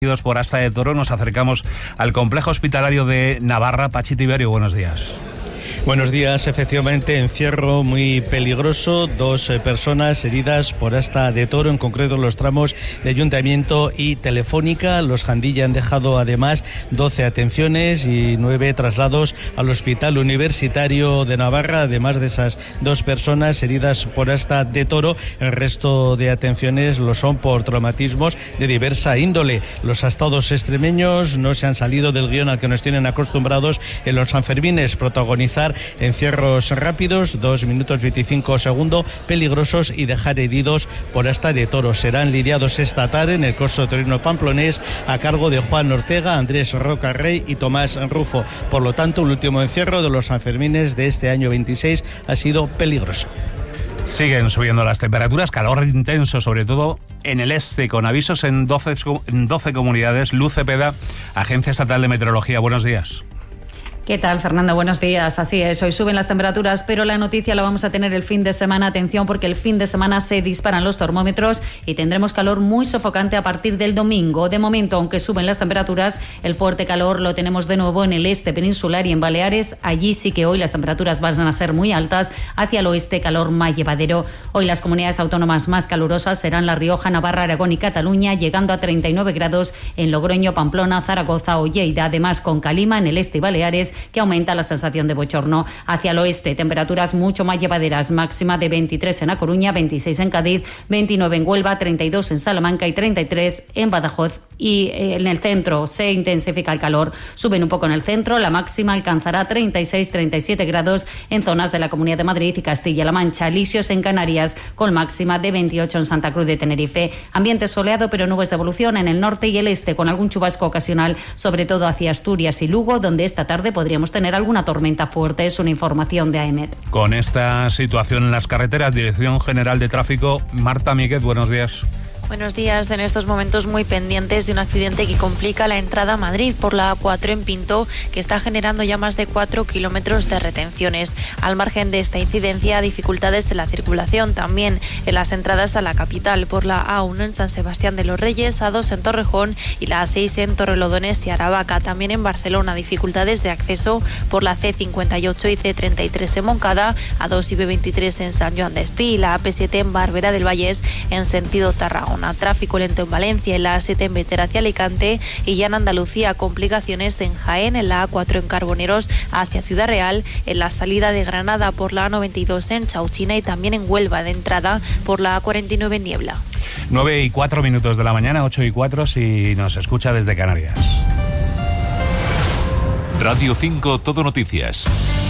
Por Asta de Toro nos acercamos al complejo hospitalario de Navarra. Pachi Tiberio, buenos días. Buenos días, efectivamente, encierro muy peligroso, 2 personas heridas por Asta de Toro, en concreto los tramos de Ayuntamiento y Telefónica. Los Jandilla han dejado además 12 atenciones y 9 traslados al Hospital Universitario de Navarra, además de esas 2 personas heridas por Asta de Toro. El resto de atenciones lo son por traumatismos de diversa índole. Los astados extremeños no se han salido del guión al que nos tienen acostumbrados en los Sanfermines, protagonizar encierros rápidos, 2 minutos 25 segundos, peligrosos, y dejar heridos por Asta de Toro. Serán lidiados esta tarde en el Corso Torino Pamplonés a cargo de Juan Ortega, Andrés Rocarrey y Tomás Rufo. Por lo tanto, el último encierro de los Sanfermines de este año 26 ha sido peligroso. Siguen subiendo las temperaturas, calor intenso, sobre todo en el este, con avisos en 12 comunidades. Luz Cepeda, Agencia Estatal de Meteorología, buenos días. ¿Qué tal, Fernando? Buenos días. Así es, hoy suben las temperaturas, pero la noticia la vamos a tener el fin de semana. Atención, porque el fin de semana se disparan los termómetros y tendremos calor muy sofocante a partir del domingo. De momento, aunque suben las temperaturas, el fuerte calor lo tenemos de nuevo en el este peninsular y en Baleares. Allí sí que hoy las temperaturas van a ser muy altas. Hacia el oeste, calor más llevadero. Hoy las comunidades autónomas más calurosas serán La Rioja, Navarra, Aragón y Cataluña, llegando a 39 grados en Logroño, Pamplona, Zaragoza o Lleida. Además, con Calima en el este y Baleares, que aumenta la sensación de bochorno. Hacia el oeste, temperaturas mucho más llevaderas, máxima de 23 en A Coruña, 26 en Cádiz, 29 en Huelva, 32 en Salamanca y 33 en Badajoz. Y en el centro se intensifica el calor. Suben un poco en el centro, la máxima alcanzará 36-37 grados en zonas de la Comunidad de Madrid y Castilla-La Mancha. Lisios en Canarias, con máxima de 28 en Santa Cruz de Tenerife. Ambiente soleado, pero nubes de evolución en el norte y el este, con algún chubasco ocasional, sobre todo hacia Asturias y Lugo, donde esta tarde podríamos tener alguna tormenta fuerte. Es una información de AEMET. Con esta situación en las carreteras, Dirección General de Tráfico, Marta Míguez, buenos días. Buenos días. En estos momentos muy pendientes de un accidente que complica la entrada a Madrid por la A4 en Pinto, que está generando ya más de 4 kilómetros de retenciones. Al margen de esta incidencia, dificultades en la circulación también en las entradas a la capital por la A1 en San Sebastián de los Reyes, A2 en Torrejón y la A6 en Torrelodones y Aravaca. También en Barcelona, dificultades de acceso por la C58 y C33 en Moncada, A2 y B23 en San Joan d'Espí y la AP7 en Barberá del Vallès en sentido Tarragona. Tráfico lento en Valencia, en la A7 en Bétera hacia Alicante, y ya en Andalucía complicaciones en Jaén, en la A4 en Carboneros hacia Ciudad Real, en la salida de Granada por la A92 en Chauchina y también en Huelva de entrada por la A49 en Niebla. 9:04 de la mañana, 8:04 si nos escucha desde Canarias. Radio 5 Todo Noticias.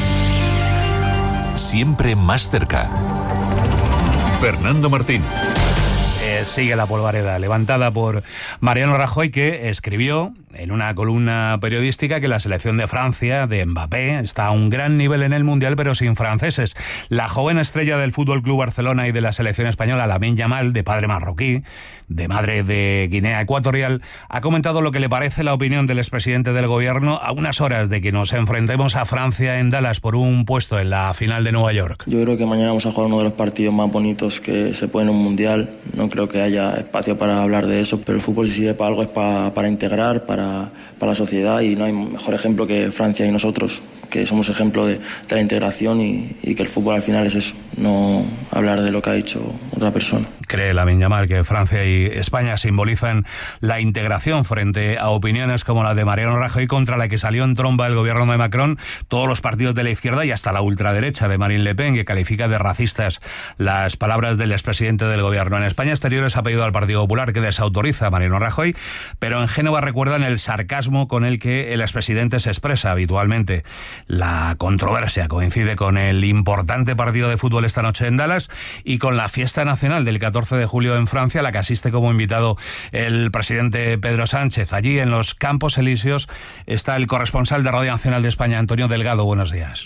Siempre más cerca. Fernando Martín. Sigue la polvareda levantada por Mariano Rajoy, que escribió en una columna periodística que la selección de Francia, de Mbappé, está a un gran nivel en el Mundial, pero sin franceses. La joven estrella del Fútbol Club Barcelona y de la selección española, Lamine Yamal, de padre marroquí, de madre de Guinea Ecuatorial, ha comentado lo que le parece la opinión del expresidente del gobierno a unas horas de que nos enfrentemos a Francia en Dallas por un puesto en la final de Nueva York. Yo creo que mañana vamos a jugar uno de los partidos más bonitos que se puede en un Mundial. No creo que haya espacio para hablar de eso, pero el fútbol si sirve para algo es para integrar, para la sociedad, y no hay mejor ejemplo que Francia y nosotros, que somos ejemplo de la integración y que el fútbol al final es eso, no hablar de lo que ha dicho otra persona. Cree Lamine Yamal que Francia y España simbolizan la integración frente a opiniones como la de Mariano Rajoy, contra la que salió en tromba el gobierno de Macron, todos los partidos de la izquierda y hasta la ultraderecha de Marine Le Pen, que califica de racistas las palabras del expresidente del gobierno. En España Exteriores ha pedido al Partido Popular que desautoriza a Mariano Rajoy, pero en Génova recuerdan el sarcasmo con el que el expresidente se expresa habitualmente. La controversia coincide con el importante partido de fútbol esta noche en Dallas y con la fiesta nacional del 14 de julio en Francia, a la que asiste como invitado el presidente Pedro Sánchez. Allí, en los Campos Elíseos, está el corresponsal de Radio Nacional de España, Antonio Delgado. Buenos días.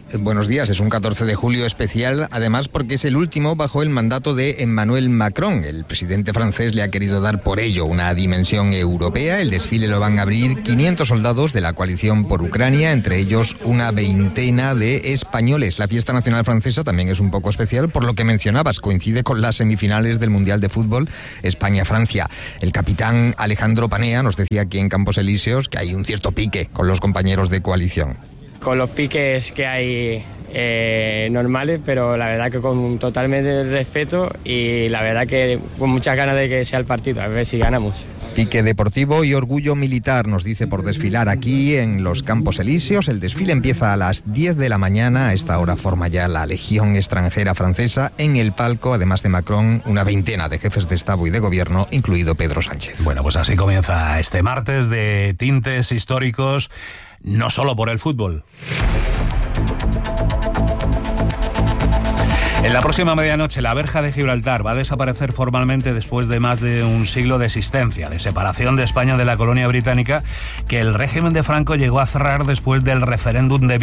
Buenos días. Es un 14 de julio especial, además porque es el último bajo el mandato de Emmanuel Macron. El presidente francés le ha querido dar por ello una dimensión europea. El desfile lo van a abrir 500 soldados de la coalición por Ucrania, entre ellos una veintena de españoles. La fiesta nacional francesa también es un poco especial, por lo que mencionabas, coincide con las semifinales del Mundial de Fútbol España-Francia. El capitán Alejandro Panea nos decía aquí en Campos Elíseos que hay un cierto pique con los compañeros de coalición. Con los piques que hay normales, pero la verdad que con totalmente respeto y la verdad que con muchas ganas de que sea el partido, a ver si ganamos. Pique deportivo y orgullo militar, nos dice, por desfilar aquí en los Campos Elíseos. El desfile empieza a las 10 de la mañana. A esta hora forma ya la Legión extranjera francesa. En el palco, además de Macron, una veintena de jefes de Estado y de Gobierno, incluido Pedro Sánchez. Bueno, pues así comienza este martes de tintes históricos, no solo por el fútbol. En la próxima medianoche, la verja de Gibraltar va a desaparecer formalmente después de más de un siglo de existencia, de separación de España de la colonia británica, que el régimen de Franco llegó a cerrar después del referéndum de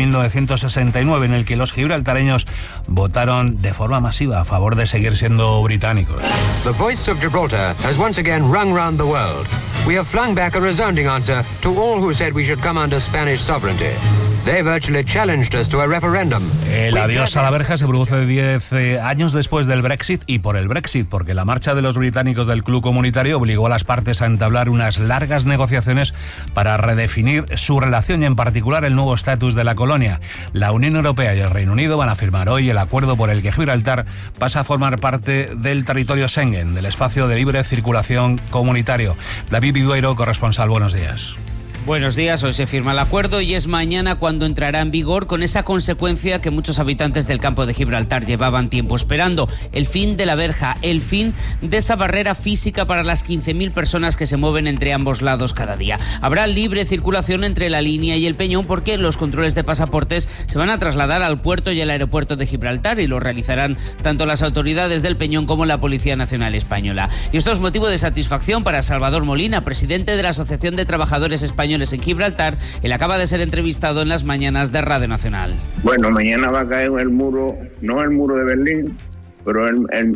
1969, en el que los gibraltareños votaron de forma masiva a favor de seguir siendo británicos. The voice of Gibraltar has once again rung round the world. We have flung back a resounding answer to all who said we should come under Spanish sovereignty. They virtually challenged us to a referendum. El adiós a la verja se produce 10 años después del Brexit y por el Brexit, porque la marcha de los británicos del club comunitario obligó a las partes a entablar unas largas negociaciones para redefinir su relación y en particular el nuevo estatus de la colonia. La Unión Europea y el Reino Unido van a firmar hoy el acuerdo por el que Gibraltar pasa a formar parte del territorio Schengen, del espacio de libre circulación comunitario. David Vigueiro, corresponsal, buenos días. Buenos días, hoy se firma el acuerdo y es mañana cuando entrará en vigor, con esa consecuencia que muchos habitantes del campo de Gibraltar llevaban tiempo esperando: el fin de la verja, el fin de esa barrera física para las 15.000 personas que se mueven entre ambos lados cada día. Habrá libre circulación entre la línea y el Peñón porque los controles de pasaportes se van a trasladar al puerto y al aeropuerto de Gibraltar y lo realizarán tanto las autoridades del Peñón como la Policía Nacional Española. Y esto es motivo de satisfacción para Salvador Molina, presidente de la Asociación de Trabajadores Españoles en Gibraltar. Él acaba de ser entrevistado en las mañanas de Radio Nacional. Bueno, mañana va a caer el muro, no el muro de Berlín, pero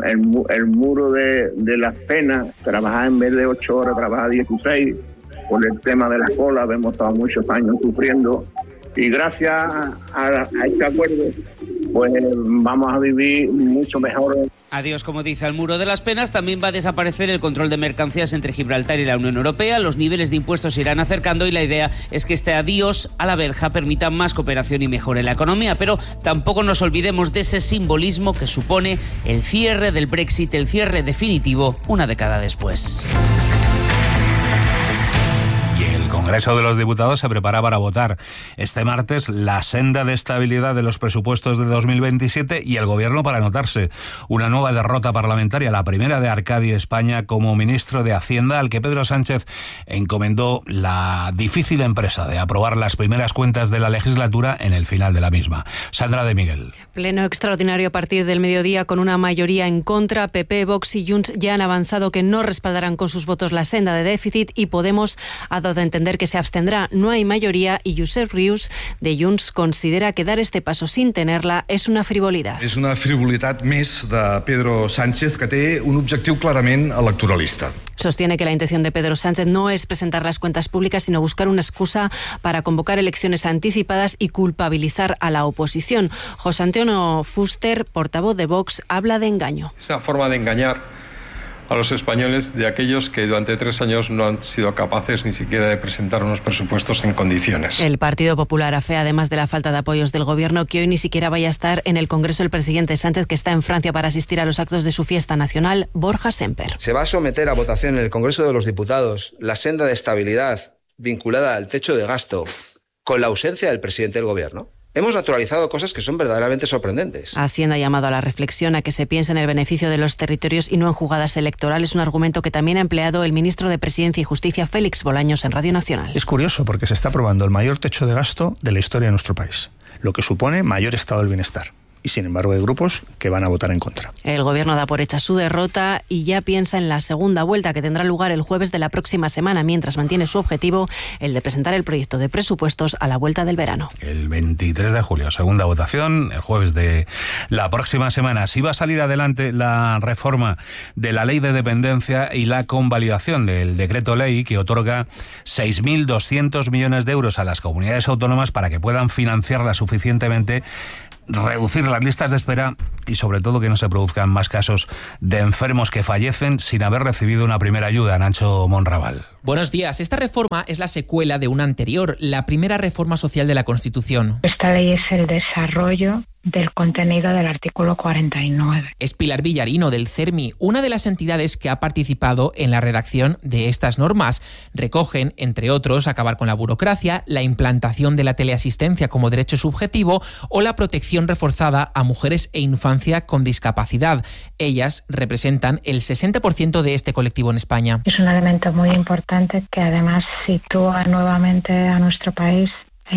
el muro de las penas. Trabajar en vez de 8 horas, trabajar 16, por el tema de la cola, hemos estado muchos años sufriendo y gracias a este acuerdo pues vamos a vivir mucho mejor. Adiós, como dice, al muro de las penas. También va a desaparecer el control de mercancías entre Gibraltar y la Unión Europea. Los niveles de impuestos se irán acercando y la idea es que este adiós a la verja permita más cooperación y mejore la economía. Pero tampoco nos olvidemos de ese simbolismo que supone el cierre del Brexit, el cierre definitivo una década después. El Congreso de los Diputados se prepara para votar este martes la senda de estabilidad de los presupuestos de 2027 y el Gobierno para anotarse una nueva derrota parlamentaria, la primera de Arcadi España como ministro de Hacienda, al que Pedro Sánchez encomendó la difícil empresa de aprobar las primeras cuentas de la legislatura en el final de la misma. Sandra de Miguel. Pleno extraordinario a partir del mediodía con una mayoría en contra. PP, Vox y Junts ya han avanzado que no respaldarán con sus votos la senda de déficit y Podemos ha dado a entender que se abstendrà. No hay mayoría y Josep Rius de Junts considera que dar este paso sin tenerla es una frivolidad. És una frivolitat més de Pedro Sánchez que té un objectiu clarament electoralista. Sostiene que la intención de Pedro Sánchez no es presentar las cuentas públicas, sino buscar una excusa para convocar elecciones anticipadas y culpabilizar a la oposición. José Antonio Fuster, portavoz de Vox, habla de engaño. Esa forma de engañar a los españoles de aquellos que durante 3 años no han sido capaces ni siquiera de presentar unos presupuestos en condiciones. El Partido Popular afea, además de la falta de apoyos del Gobierno, que hoy ni siquiera vaya a estar en el Congreso el presidente Sánchez, que está en Francia para asistir a los actos de su fiesta nacional. Borja Semper. Se va a someter a votación en el Congreso de los Diputados la senda de estabilidad vinculada al techo de gasto con la ausencia del presidente del Gobierno. Hemos naturalizado cosas que son verdaderamente sorprendentes. Hacienda ha llamado a la reflexión, a que se piense en el beneficio de los territorios y no en jugadas electorales, un argumento que también ha empleado el ministro de Presidencia y Justicia, Félix Bolaños, en Radio Nacional. Es curioso porque se está aprobando el mayor techo de gasto de la historia de nuestro país, lo que supone mayor estado del bienestar. y sin embargo hay grupos que van a votar en contra. El Gobierno da por hecha su derrota y ya piensa en la segunda vuelta que tendrá lugar el jueves de la próxima semana, mientras mantiene su objetivo, el de presentar el proyecto de presupuestos a la vuelta del verano. El 23 de julio, segunda votación, el jueves de la próxima semana. Si va a salir adelante la reforma de la ley de dependencia y la convalidación del decreto ley que otorga 6.200 millones de euros a las comunidades autónomas para que puedan financiarla suficientemente, reducir las listas de espera y sobre todo que no se produzcan más casos de enfermos que fallecen sin haber recibido una primera ayuda. Nacho Monraval. Buenos días. Esta reforma es la secuela de una anterior, la primera reforma social de la Constitución. Esta ley es el desarrollo del contenido del artículo 49. Es Pilar Villarino, del CERMI, una de las entidades que ha participado en la redacción de estas normas. Recogen, entre otros, acabar con la burocracia, la implantación de la teleasistencia como derecho subjetivo o la protección reforzada a mujeres e infancia con discapacidad. Ellas representan el 60% de este colectivo en España. Es un elemento muy importante que además sitúa nuevamente a nuestro país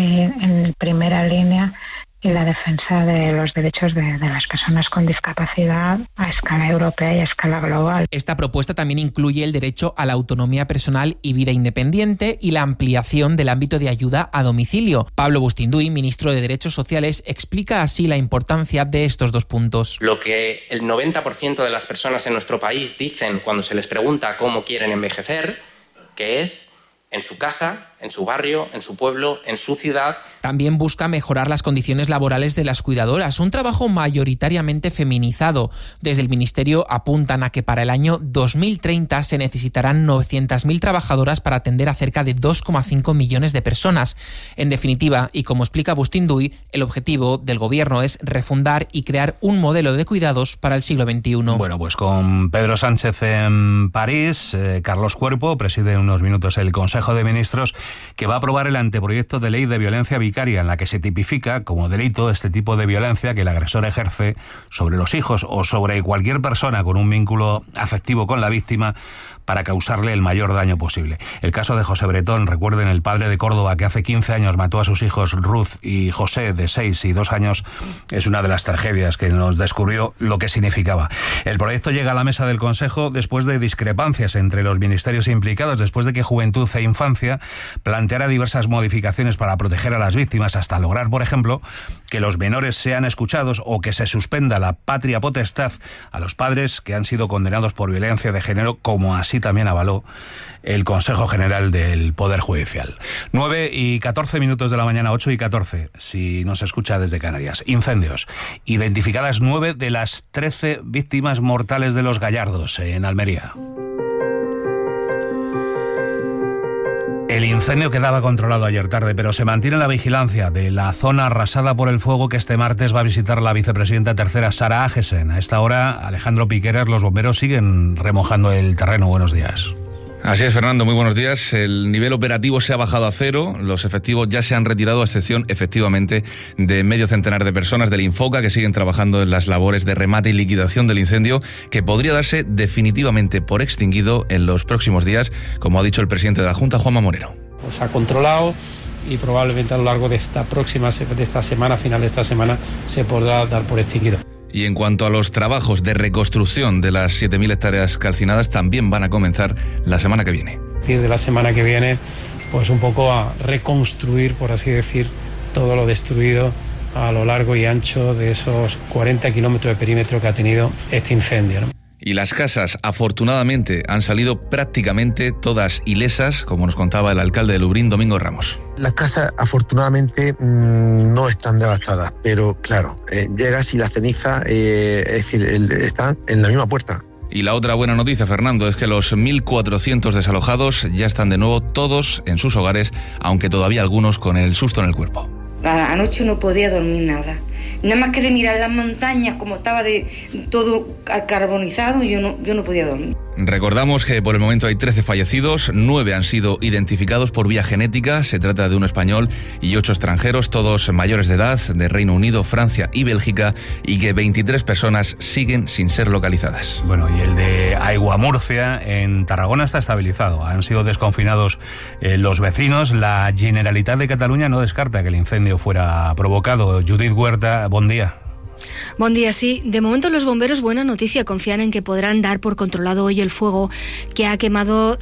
en primera línea y la defensa de los derechos de las personas con discapacidad a escala europea y a escala global. Esta propuesta también incluye el derecho a la autonomía personal y vida independiente y la ampliación del ámbito de ayuda a domicilio. Pablo Bustinduy, ministro de Derechos Sociales, explica así la importancia de estos dos puntos. Lo que el 90% de las personas en nuestro país dicen cuando se les pregunta cómo quieren envejecer, que es en su casa, en su barrio, en su pueblo, en su ciudad. También busca mejorar las condiciones laborales de las cuidadoras, un trabajo mayoritariamente feminizado. Desde el Ministerio apuntan a que para el año 2030 se necesitarán 900.000 trabajadoras para atender a cerca de 2,5 millones de personas. En definitiva, y como explica Bustinduy, el objetivo del Gobierno es refundar y crear un modelo de cuidados para el siglo XXI. Bueno, pues con Pedro Sánchez en París, Carlos Cuerpo preside en unos minutos el Consejo de Ministros, que va a aprobar el anteproyecto de ley de violencia vicaria, en la que se tipifica como delito este tipo de violencia que el agresor ejerce sobre los hijos o sobre cualquier persona con un vínculo afectivo con la víctima para causarle el mayor daño posible. El caso de José Bretón, recuerden, el padre de Córdoba que hace 15 años mató a sus hijos Ruth y José, de 6 y 2 años, es una de las tragedias que nos descubrió lo que significaba. El proyecto llega a la mesa del Consejo después de discrepancias entre los ministerios implicados, después de que Juventud e Infancia planteara diversas modificaciones para proteger a las víctimas, hasta lograr, por ejemplo, que los menores sean escuchados o que se suspenda la patria potestad a los padres que han sido condenados por violencia de género, como así también avaló el Consejo General del Poder Judicial. 9:14 de la mañana, 8:14, si nos escucha desde Canarias. Incendios. Identificadas 9 de las 13 víctimas mortales de los Gallardos, en Almería. El incendio quedaba controlado ayer tarde, pero se mantiene la vigilancia de la zona arrasada por el fuego que este martes va a visitar la vicepresidenta tercera, Sara Agesen. A esta hora, Alejandro Piqueras, los bomberos siguen remojando el terreno. Buenos días. Así es, Fernando, muy buenos días. El nivel operativo se ha bajado a cero, los efectivos ya se han retirado, a excepción, efectivamente, de medio centenar de personas del Infoca que siguen trabajando en las labores de remate y liquidación del incendio, que podría darse definitivamente por extinguido en los próximos días, como ha dicho el presidente de la Junta, Juanma Moreno. Se ha controlado y probablemente a lo largo de esta semana, final de esta semana, se podrá dar por extinguido. Y en cuanto a los trabajos de reconstrucción de las 7.000 hectáreas calcinadas, también van a comenzar la semana que viene. A partir de la semana que viene, pues un poco a reconstruir, por así decir, todo lo destruido a lo largo y ancho de esos 40 kilómetros de perímetro que ha tenido este incendio, ¿no? Y las casas, afortunadamente, han salido prácticamente todas ilesas, como nos contaba el alcalde de Lubrión, Domingo Ramos. Las casas, afortunadamente, no están devastadas, pero claro, llegas y la ceniza, están en la misma puerta. Y la otra buena noticia, Fernando, es que los 1.400 desalojados ya están de nuevo todos en sus hogares, aunque todavía algunos con el susto en el cuerpo. Anoche no podía dormir nada. Nada más que de mirar las montañas, como estaba de todo carbonizado, yo no podía dormir. Recordamos que por el momento hay 13 fallecidos, 9 han sido identificados por vía genética, se trata de un español y 8 extranjeros, todos mayores de edad, de Reino Unido, Francia y Bélgica, y que 23 personas siguen sin ser localizadas. Bueno, y el de Aiguamurcia, en Tarragona, está estabilizado. Han sido desconfinados los vecinos. La Generalitat de Cataluña no descarta que el incendio fuera provocado. Judith Huerta, buen día. Buen día, sí. De momento los bomberos, buena noticia, confían en que podrán dar por controlado hoy el fuego que ha quemado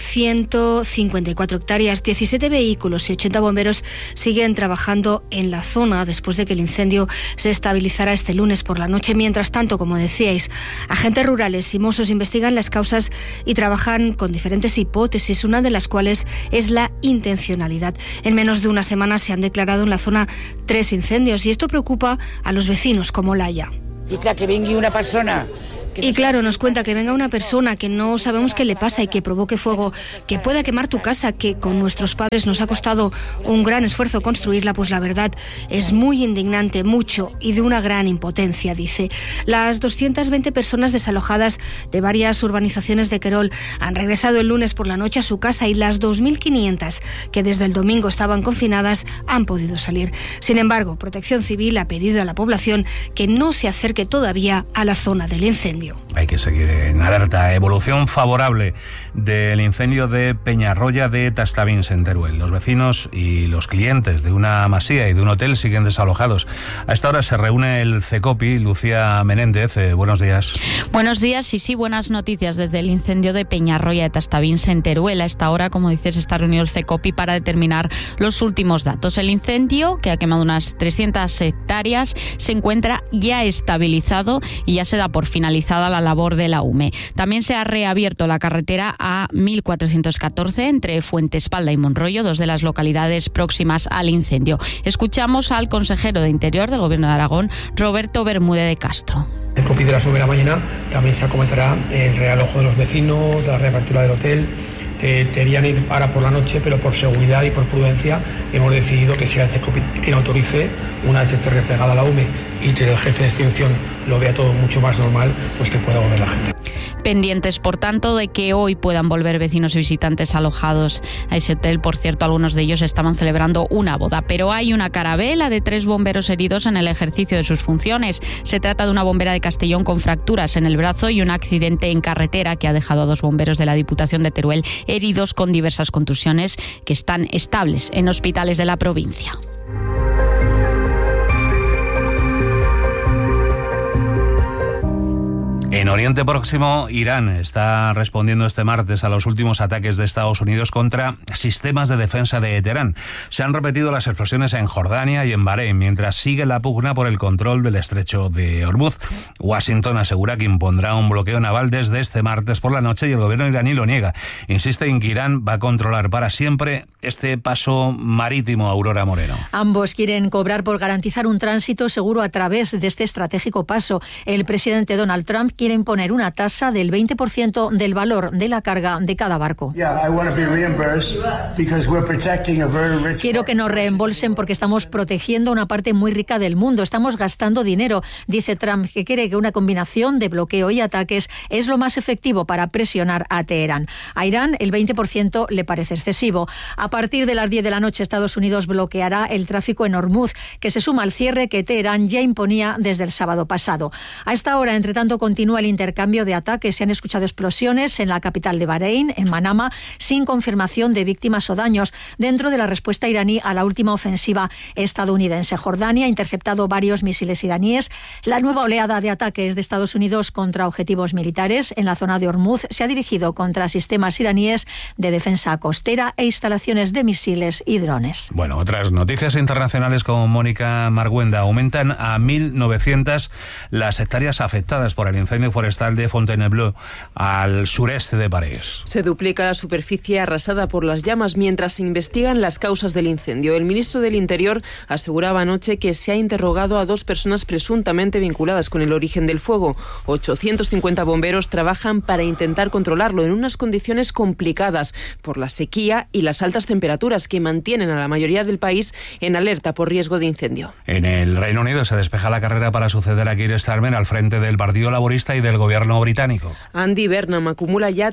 154 hectáreas, 17 vehículos y 80 bomberos siguen trabajando en la zona después de que el incendio se estabilizara este lunes por la noche. Mientras tanto, como decíais, agentes rurales y mossos investigan las causas y trabajan con diferentes hipótesis, una de las cuales es la intencionalidad. En menos de una semana se han declarado en la zona 3 incendios y esto preocupa a los vecinos como Laia. Y claro, que venga una persona... Y claro, nos cuenta que venga una persona que no sabemos qué le pasa y que provoque fuego, que pueda quemar tu casa, que con nuestros padres nos ha costado un gran esfuerzo construirla, pues la verdad es muy indignante, mucho y de una gran impotencia, dice. Las 220 personas desalojadas de varias urbanizaciones de Querol han regresado el lunes por la noche a su casa y las 2.500 que desde el domingo estaban confinadas han podido salir. Sin embargo, Protección Civil ha pedido a la población que no se acerque todavía a la zona del incendio. Hay que seguir en alerta. Evolución favorable del incendio de Peñarroya de Tastavins en Teruel. Los vecinos y los clientes de una masía y de un hotel siguen desalojados. A esta hora se reúne el CECOPI. Lucía Menéndez, buenos días. Buenos días y sí, buenas noticias desde el incendio de Peñarroya de Tastavins en Teruel. A esta hora, como dices, está reunido el CECOPI para determinar los últimos datos. El incendio, que ha quemado unas 300 hectáreas, se encuentra ya estabilizado y ya se da por finalizada la labor de la UME. También se ha reabierto la carretera a 1414 entre Fuentespalda y Monroyo, dos de las localidades próximas al incendio. Escuchamos al consejero de Interior del Gobierno de Aragón, Roberto Bermúdez de Castro. El CECOPI de las 9 de la mañana también se acometerá el realojo de los vecinos, la reapertura del hotel. Querían ir para por la noche, pero por seguridad y por prudencia hemos decidido que sea el CECOPI quien autorice, una vez esté replegada la UME y que el jefe de extinción lo vea todo mucho más normal, pues que pueda volver la gente. Pendientes, por tanto, de que hoy puedan volver vecinos y visitantes alojados a ese hotel. Por cierto, algunos de ellos estaban celebrando una boda. Pero hay una carabela de 3 bomberos heridos en el ejercicio de sus funciones. Se trata de una bombera de Castellón con fracturas en el brazo y un accidente en carretera que ha dejado a 2 bomberos de la Diputación de Teruel heridos con diversas contusiones que están estables en hospitales de la provincia. En Oriente Próximo, Irán está respondiendo este martes a los últimos ataques de Estados Unidos contra sistemas de defensa de Teherán. Se han repetido las explosiones en Jordania y en Bahrein, mientras sigue la pugna por el control del estrecho de Hormuz. Washington asegura que impondrá un bloqueo naval desde este martes por la noche y el gobierno iraní lo niega. Insiste en que Irán va a controlar para siempre este paso marítimo. Aurora Moreno. Ambos quieren cobrar por garantizar un tránsito seguro a través de este estratégico paso. El presidente Donald Trump quiere imponer una tasa del 20% del valor de la carga de cada barco. Quiero que nos reembolsen porque estamos protegiendo una parte muy rica del mundo. Estamos gastando dinero, dice Trump, que cree que una combinación de bloqueo y ataques es lo más efectivo para presionar a Teherán. A Irán el 20% le parece excesivo. A partir de las 10 de la noche Estados Unidos bloqueará el tráfico en Hormuz, que se suma al cierre que Teherán ya imponía desde el sábado pasado. A esta hora, entre tanto, continúa el intercambio de ataques. Se han escuchado explosiones en la capital de Bahrein, en Manama, sin confirmación de víctimas o daños, dentro de la respuesta iraní a la última ofensiva estadounidense. Jordania ha interceptado varios misiles iraníes. La nueva oleada de ataques de Estados Unidos contra objetivos militares en la zona de Hormuz se ha dirigido contra sistemas iraníes de defensa costera e instalaciones de misiles y drones. Bueno, otras noticias internacionales con Mónica Marguenda. Aumentan a 1.900 las hectáreas afectadas por el incendio forestal de Fontainebleau, al sureste de París. Se duplica la superficie arrasada por las llamas mientras se investigan las causas del incendio. El ministro del Interior aseguraba anoche que se ha interrogado a 2 personas presuntamente vinculadas con el origen del fuego. 850 bomberos trabajan para intentar controlarlo en unas condiciones complicadas por la sequía y las altas temperaturas que mantienen a la mayoría del país en alerta por riesgo de incendio. En el Reino Unido se despeja la carrera para suceder a Keir Starmer al frente del Partido Laborista Socialista y del gobierno británico. Andy Burnham acumula ya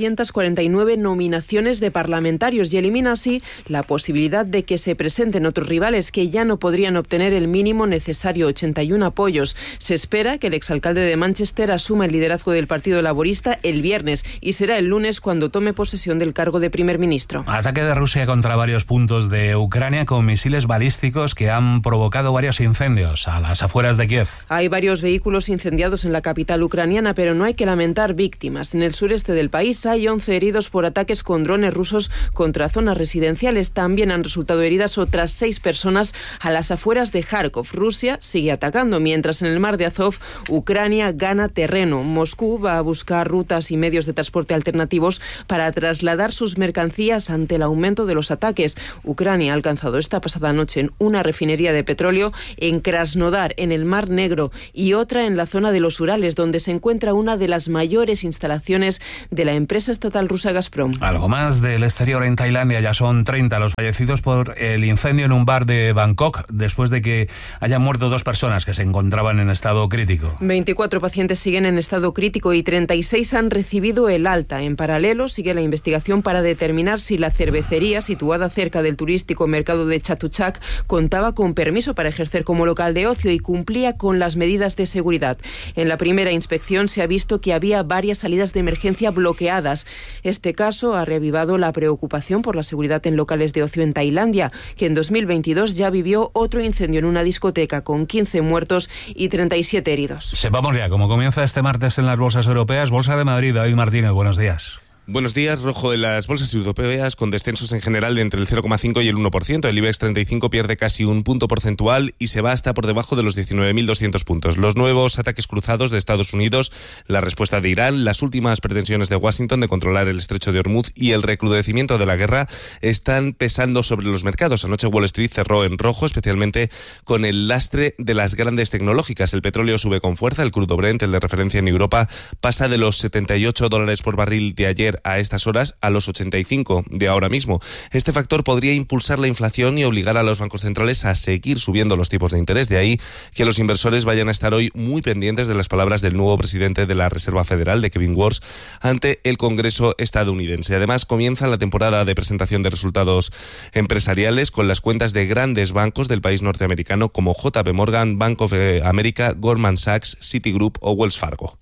349 nominaciones de parlamentarios y elimina así la posibilidad de que se presenten otros rivales que ya no podrían obtener el mínimo necesario, 81 apoyos. Se espera que el exalcalde de Manchester asuma el liderazgo del Partido Laborista el viernes y será el lunes cuando tome posesión del cargo de primer ministro. Ataque de Rusia contra varios puntos de Ucrania con misiles balísticos que han provocado varios incendios a las afueras de Kiev. Hay varios vehículos incendiados en la capital ucraniana, pero no hay que lamentar víctimas. En el sureste del país hay 11 heridos por ataques con drones rusos contra zonas residenciales. También han resultado heridas otras 6 personas a las afueras de Kharkov. Rusia sigue atacando, mientras en el mar de Azov Ucrania gana terreno. Moscú va a buscar rutas y medios de transporte alternativos para trasladar sus mercancías ante el aumento de los ataques. Ucrania ha alcanzado esta pasada noche en una refinería de petróleo en Krasnodar, en el Mar Negro, y otra en la zona de los Urales, donde se encuentra una de las mayores instalaciones de la empresa estatal rusa Gazprom. Algo más del exterior en Tailandia. Ya son 30 los fallecidos por el incendio en un bar de Bangkok, después de que hayan muerto 2 personas que se encontraban en estado crítico. 24 pacientes siguen en estado crítico y 36 han recibido el alta. En paralelo, sigue la investigación para determinar si la cervecería, situada cerca del turístico mercado de Chatuchak, contaba con permiso para ejercer como local de ocio y cumplía con las medidas de seguridad. En la primera inspección se ha visto que había varias salidas de emergencia bloqueadas. Este caso ha reavivado la preocupación por la seguridad en locales de ocio en Tailandia, que en 2022 ya vivió otro incendio en una discoteca con 15 muertos y 37 heridos. Sepamos ya cómo comienza este martes en las bolsas europeas. Bolsa de Madrid, David Martínez, buenos días. Buenos días. Rojo en las bolsas europeas, con descensos en general de entre el 0,5 y el 1%. El IBEX 35 pierde casi un punto porcentual y se va hasta por debajo de los 19.200 puntos. Los nuevos ataques cruzados de Estados Unidos, la respuesta de Irán, las últimas pretensiones de Washington de controlar el estrecho de Hormuz y el recrudecimiento de la guerra están pesando sobre los mercados. Anoche Wall Street cerró en rojo, especialmente con el lastre de las grandes tecnológicas. El petróleo sube con fuerza. El crudo Brent, el de referencia en Europa, pasa de los $78 por barril de ayer a estas horas a los 85 de ahora mismo. Este factor podría impulsar la inflación y obligar a los bancos centrales a seguir subiendo los tipos de interés. De ahí que los inversores vayan a estar hoy muy pendientes de las palabras del nuevo presidente de la Reserva Federal, de Kevin Warsh, ante el Congreso estadounidense. Además, comienza la temporada de presentación de resultados empresariales con las cuentas de grandes bancos del país norteamericano como JP Morgan, Bank of America, Goldman Sachs, Citigroup o Wells Fargo.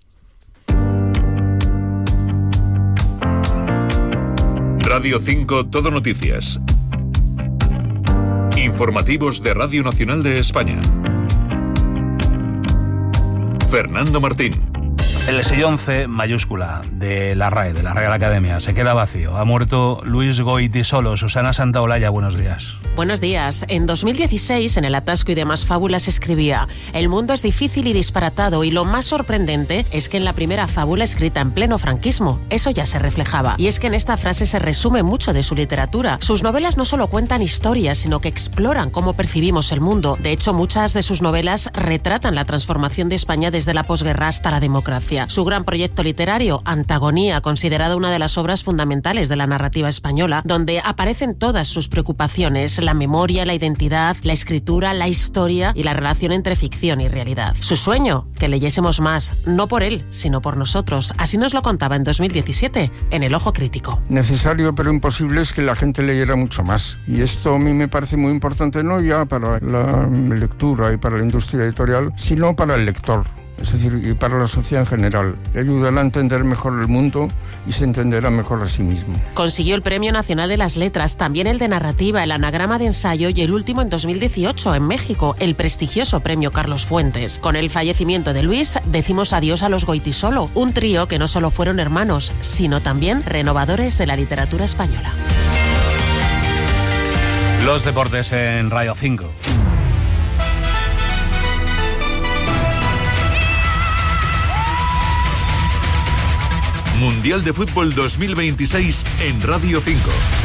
Radio 5 Todo Noticias. Informativos de Radio Nacional de España. Fernando Martín. El sillón C mayúscula de la RAE, de la Real Academia, se queda vacío. Ha muerto Luis Goitisolo. Susana Santaolalla, buenos días. Buenos días. En 2016, en El atasco y demás fábulas, escribía: el mundo es difícil y disparatado, y lo más sorprendente es que en la primera fábula escrita en pleno franquismo, eso ya se reflejaba. Y es que en esta frase se resume mucho de su literatura. Sus novelas no solo cuentan historias, sino que exploran cómo percibimos el mundo. De hecho, muchas de sus novelas retratan la transformación de España desde la posguerra hasta la democracia. Su gran proyecto literario, Antagonía, considerada una de las obras fundamentales de la narrativa española, donde aparecen todas sus preocupaciones: la memoria, la identidad, la escritura, la historia y la relación entre ficción y realidad. Su sueño, que leyésemos más, no por él, sino por nosotros. Así nos lo contaba en 2017, en El Ojo Crítico. Necesario pero imposible es que la gente leyera mucho más. Y esto a mí me parece muy importante, no ya para la lectura y para la industria editorial, sino para el lector. Es decir, y para la sociedad en general. Le ayudará a entender mejor el mundo y se entenderá mejor a sí mismo. Consiguió el Premio Nacional de las Letras, también el de Narrativa, el Anagrama de Ensayo y el último en 2018, en México, el prestigioso Premio Carlos Fuentes. Con el fallecimiento de Luis, decimos adiós a los Goitisolo, un trío que no solo fueron hermanos, sino también renovadores de la literatura española. Los deportes en Radio 5. Mundial de Fútbol 2026 en Radio 5.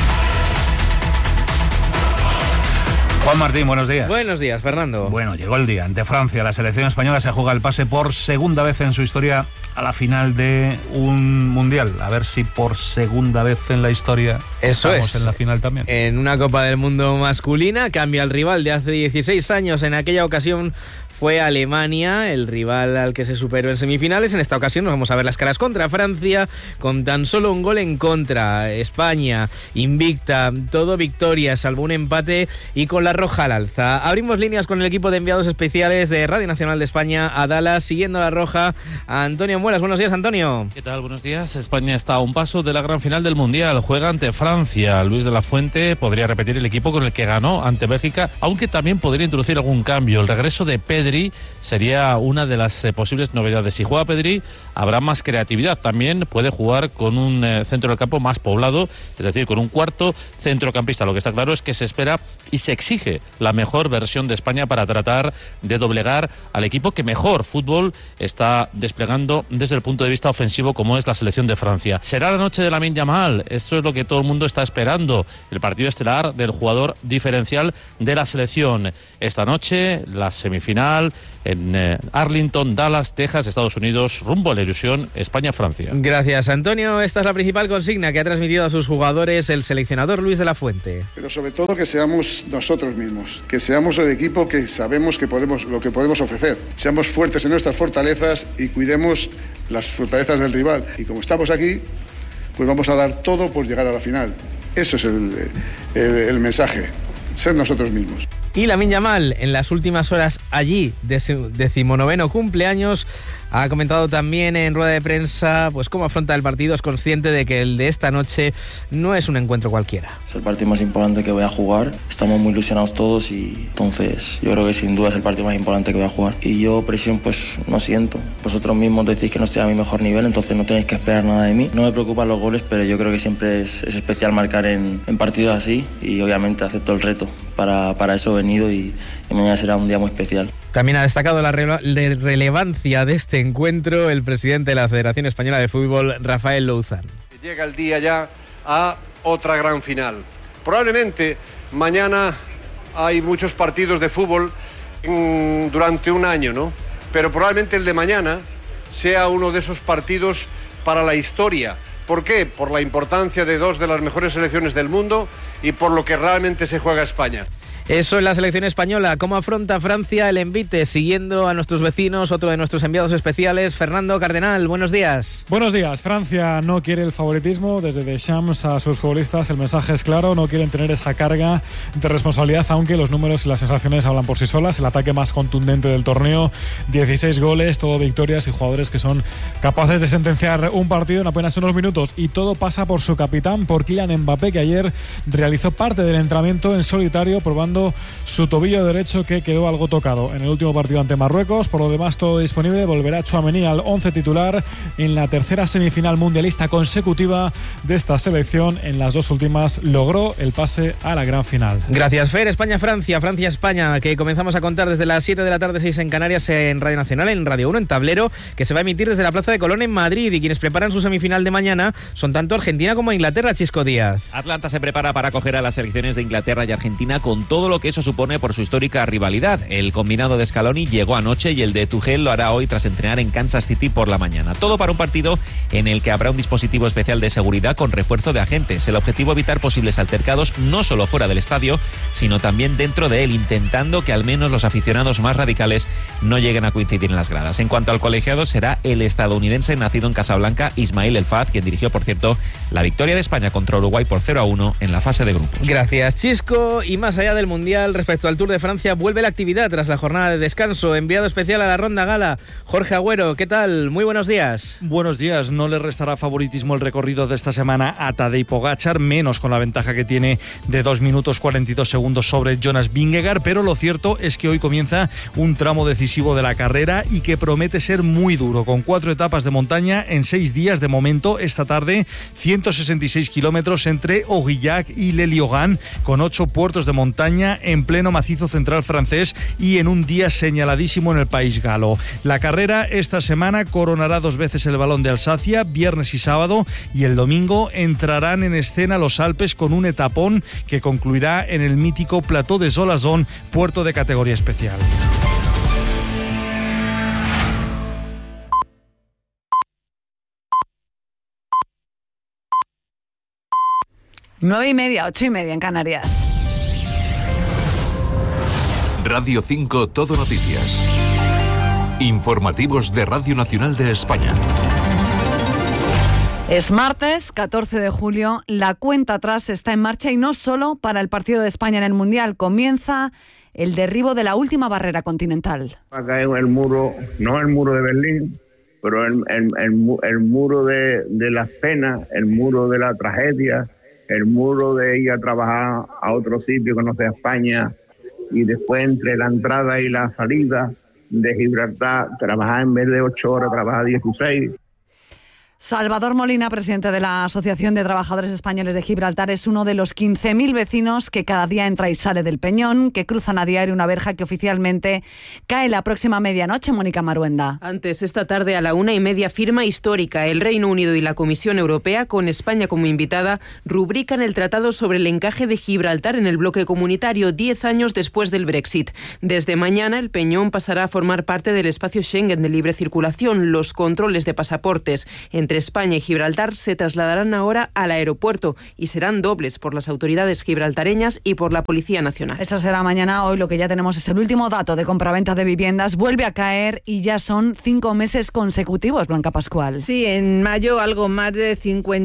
Juan Martín, buenos días. Buenos días, Fernando. Bueno, llegó el día. Ante Francia, la selección española se juega el pase por segunda vez en su historia a la final de un mundial. A ver si por segunda vez en la historia estamos en la final también. En una Copa del Mundo masculina cambia el rival de hace 16 años. En aquella ocasión fue Alemania, el rival al que se superó en semifinales. En esta ocasión nos vamos a ver las caras contra Francia, con tan solo un gol en contra. España, invicta, todo victoria, salvo un empate y con la roja al alza. Abrimos líneas con el equipo de enviados especiales de Radio Nacional de España a Dallas, siguiendo la roja, a Antonio Muelas. Buenos días, Antonio. ¿Qué tal? Buenos días. España está a un paso de la gran final del Mundial. Juega ante Francia. Luis de la Fuente podría repetir el equipo con el que ganó ante Bélgica, aunque también podría introducir algún cambio. El regreso de Pedri sería una de las posibles novedades. Si juega Pedri, habrá más creatividad. También puede jugar con un centro del campo más poblado, es decir, con un cuarto centrocampista. Lo que está claro es que se espera y se exige la mejor versión de España para tratar de doblegar al equipo que mejor fútbol está desplegando desde el punto de vista ofensivo, como es la selección de Francia. Será la noche de Lamine Yamal. Esto es lo que todo el mundo está esperando. El partido estelar del jugador diferencial de la selección. Esta noche, la semifinal en Arlington, Dallas, Texas, Estados Unidos, rumbo a la ilusión España-Francia. Gracias, Antonio. Esta es la principal consigna que ha transmitido a sus jugadores el seleccionador Luis de la Fuente. Pero sobre todo que seamos nosotros mismos, que seamos el equipo que sabemos que lo que podemos ofrecer. Seamos fuertes en nuestras fortalezas y cuidemos las fortalezas del rival. Y como estamos aquí, pues vamos a dar todo por llegar a la final. Eso es el mensaje, ser nosotros mismos. Y Lamine Yamal, en las últimas horas allí de su 19º cumpleaños, ha comentado también en rueda de prensa pues cómo afronta el partido. Es consciente de que el de esta noche no es un encuentro cualquiera. Es el partido más importante que voy a jugar. Estamos muy ilusionados todos y entonces yo creo que sin duda es el partido más importante que voy a jugar. Y yo presión pues no siento. Vosotros mismos decís que no estoy a mi mejor nivel, entonces no tenéis que esperar nada de mí. No me preocupan los goles, pero yo creo que siempre es especial marcar en partidos así y obviamente acepto el reto. Para eso he venido y mañana será un día muy especial. También ha destacado la relevancia de este encuentro el presidente de la Federación Española de Fútbol, Rafael Louzán. Llega el día ya a otra gran final. Probablemente mañana hay muchos partidos de fútbol durante un año, ¿no? Pero probablemente el de mañana sea uno de esos partidos para la historia. ¿Por qué? Por la importancia de dos de las mejores selecciones del mundo y por lo que realmente se juega España. Eso en la selección española. ¿Cómo afronta Francia el envite? Siguiendo a nuestros vecinos, otro de nuestros enviados especiales, Fernando Cardenal. Buenos días. Buenos días. Francia no quiere el favoritismo. Desde Deschamps a sus futbolistas el mensaje es claro. No quieren tener esa carga de responsabilidad, aunque los números y las sensaciones hablan por sí solas. El ataque más contundente del torneo, 16 goles, todo victorias y jugadores que son capaces de sentenciar un partido en apenas unos minutos. Y todo pasa por su capitán, por Kylian Mbappé, que ayer realizó parte del entrenamiento en solitario, probando su tobillo derecho, que quedó algo tocado en el último partido ante Marruecos. Por lo demás, todo disponible. Volverá Tchouaméni al 11 titular en la tercera semifinal mundialista consecutiva de esta selección. En las dos últimas logró el pase a la gran final. Gracias, Fer. España-Francia, Francia-España, que comenzamos a contar desde las 7 de la tarde, 6 en Canarias, en Radio Nacional, en Radio 1, en Tablero, que se va a emitir desde la Plaza de Colón en Madrid. Y quienes preparan su semifinal de mañana son tanto Argentina como Inglaterra. Chisco Díaz. Atlanta se prepara para acoger a las selecciones de Inglaterra y Argentina con todo lo que eso supone por su histórica rivalidad. El combinado de Scaloni llegó anoche y el de Tuchel lo hará hoy tras entrenar en Kansas City por la mañana. Todo para un partido en el que habrá un dispositivo especial de seguridad con refuerzo de agentes. El objetivo, evitar posibles altercados no solo fuera del estadio, sino también dentro de él, intentando que al menos los aficionados más radicales no lleguen a coincidir en las gradas. En cuanto al colegiado, será el estadounidense nacido en Casablanca, Ismail El Faz, quien dirigió, por cierto, la victoria de España contra Uruguay por 0-1 en la fase de grupos. Gracias, Chisco. Y más allá del Mundial, respecto al Tour de Francia, vuelve la actividad tras la jornada de descanso. Enviado especial a la Ronda Gala, Jorge Agüero. ¿Qué tal? Muy buenos días. Buenos días. No le restará favoritismo el recorrido de esta semana a Tadej Pogačar, menos con la ventaja que tiene de 2 minutos 42 segundos sobre Jonas Vingegaard, pero lo cierto es que hoy comienza un tramo decisivo de la carrera y que promete ser muy duro, con 4 etapas de montaña en 6 días de momento. Esta tarde, 166 kilómetros entre Aurillac y Le Lieugan, con 8 puertos de montaña en pleno macizo central francés y en un día señaladísimo en el país galo. La carrera esta semana coronará 2 veces el Balón de Alsacia, viernes y sábado, y el domingo entrarán en escena los Alpes con un etapón que concluirá en el mítico Plateau de Zolazón, puerto de categoría especial. Nueve y media, 8:30 en Canarias. Radio 5 Todo Noticias. Informativos de Radio Nacional de España. Es martes, 14 de julio, la cuenta atrás está en marcha y no solo para el partido de España en el Mundial. Comienza el derribo de la última barrera continental. Va a caer el muro, no el muro de Berlín, pero el muro de las penas, el muro de la tragedia, el muro de ir a trabajar a otro sitio que no sea España, y después entre la entrada y la salida de Gibraltar, trabajar en vez de 8 horas, trabajar 16. Salvador Molina, presidente de la Asociación de Trabajadores Españoles de Gibraltar, es uno de los 15.000 vecinos que cada día entra y sale del Peñón, que cruzan a diario una verja que oficialmente cae la próxima medianoche. Mónica Maruenda. Antes, esta tarde a la 1:30, firma histórica. El Reino Unido y la Comisión Europea, con España como invitada, rubrican el tratado sobre el encaje de Gibraltar en el bloque comunitario 10 años después del Brexit. Desde mañana, el Peñón pasará a formar parte del espacio Schengen de libre circulación. Los controles de pasaportes entre España y Gibraltar se trasladarán ahora al aeropuerto y serán dobles por las autoridades gibraltareñas y por la Policía Nacional. Eso será mañana. Hoy lo que ya tenemos es el último dato de compraventa de viviendas. Vuelve a caer y ya son 5 meses consecutivos, Blanca Pascual. Sí, en mayo algo más de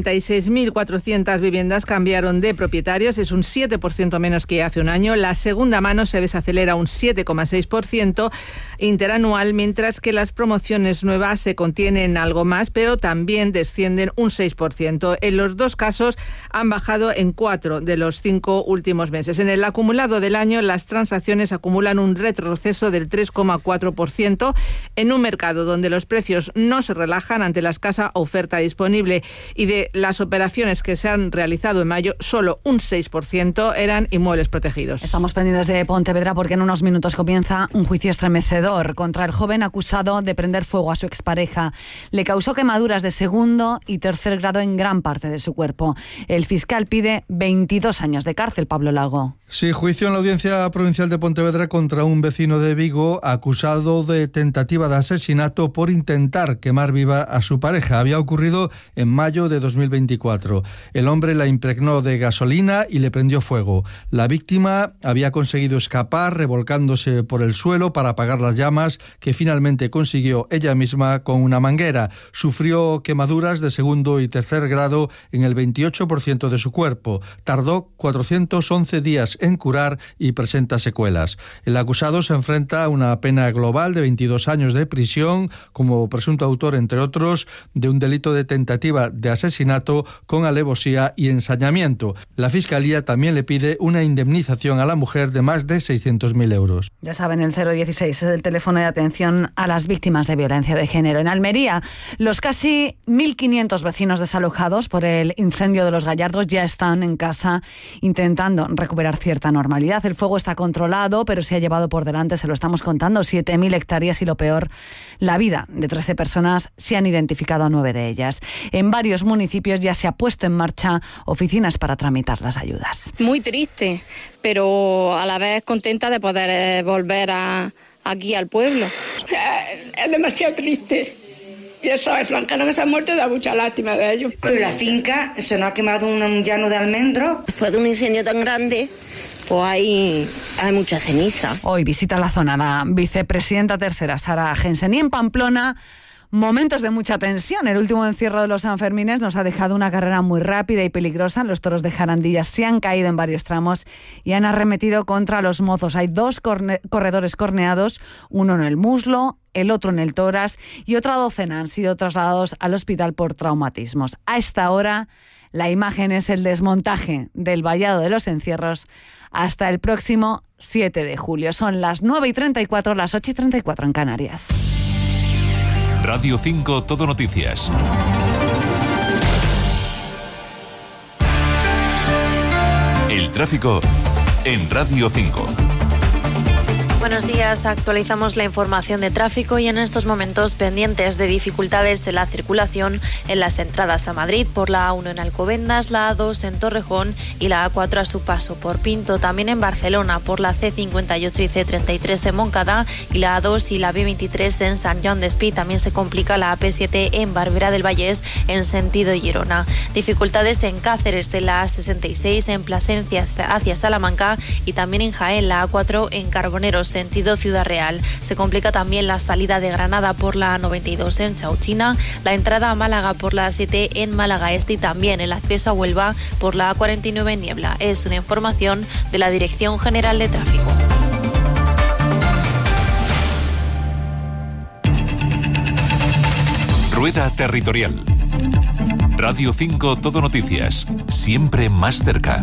56.400 viviendas cambiaron de propietarios. Es un 7% menos que hace un año. La segunda mano se desacelera un 7,6% interanual, mientras que las promociones nuevas se contienen algo más, pero también descienden un 6%. En los dos casos han bajado en 4 de los 5 últimos meses. En el acumulado del año, las transacciones acumulan un retroceso del 3,4% en un mercado donde los precios no se relajan ante la escasa oferta disponible, y de las operaciones que se han realizado en mayo, solo un 6% eran inmuebles protegidos. Estamos pendientes de Pontevedra porque en unos minutos comienza un juicio estremecedor contra el joven acusado de prender fuego a su expareja. Le causó quemaduras de segundo y tercer grado en gran parte de su cuerpo. El fiscal pide 22 años de cárcel. Pablo Lago. Sí, juicio en la Audiencia Provincial de Pontevedra contra un vecino de Vigo acusado de tentativa de asesinato por intentar quemar viva a su pareja. Había ocurrido en mayo de 2024. El hombre la impregnó de gasolina y le prendió fuego. La víctima había conseguido escapar revolcándose por el suelo para apagar las llamas, que finalmente consiguió ella misma con una manguera. Sufrió quemaduras de segundo y tercer grado en el 28% de su cuerpo. Tardó 411 días en curar y presenta secuelas. El acusado se enfrenta a una pena global de 22 años de prisión como presunto autor, entre otros, de un delito de tentativa de asesinato con alevosía y ensañamiento. La Fiscalía también le pide una indemnización a la mujer de más de 600.000 euros. Ya saben, el 016 es el teléfono de atención a las víctimas de violencia de género. En Almería, los casi 1.500 vecinos desalojados por el incendio de Los Gallardos ya están en casa intentando recuperar cierta normalidad. El fuego está controlado, pero se ha llevado por delante, se lo estamos contando, 7.000 hectáreas y, lo peor, la vida de 13 personas. Se han identificado a 9 de ellas. En varios municipios ya se ha puesto en marcha oficinas para tramitar las ayudas. Muy triste, pero a la vez contenta de poder volver aquí al pueblo. Es demasiado triste. Y eso es francanos que se han muerto, da mucha lástima de ellos. Pero la finca se nos ha quemado un llano de almendros. Después de un incendio tan grande, pues hay mucha ceniza. Hoy visita la zona la vicepresidenta tercera, Sara Jensen. Y en Pamplona, momentos de mucha tensión. El último encierro de los Sanfermines nos ha dejado una carrera muy rápida y peligrosa. Los toros de Jarandilla se han caído en varios tramos y han arremetido contra los mozos. Hay 2 corredores corneados, uno en el muslo, el otro en el tórax, y otra docena han sido trasladados al hospital por traumatismos. A esta hora, la imagen es el desmontaje del vallado de los encierros hasta el próximo 7 de julio. Son las 9:34, las 8:34 en Canarias. Radio 5 Todo Noticias. El tráfico en Radio 5. Buenos días, actualizamos la información de tráfico y en estos momentos pendientes de dificultades en la circulación en las entradas a Madrid por la A1 en Alcobendas, la A2 en Torrejón y la A4 a su paso por Pinto. También en Barcelona por la C58 y C33 en Montcada y la A2 y la B23 en Sant Joan d'Espí. También se complica la AP7 en Barberà del Vallès en sentido Girona. Dificultades en Cáceres de la A66 en Plasencia hacia Salamanca y también en Jaén la A4 en Carboneros sentido Ciudad Real. Se complica también la salida de Granada por la 92 en Chauchina, la entrada a Málaga por la 7 en Málaga Este y también el acceso a Huelva por la 49 en Niebla. Es una información de la Dirección General de Tráfico. Rueda Territorial. Radio 5 Todo Noticias, siempre más cerca.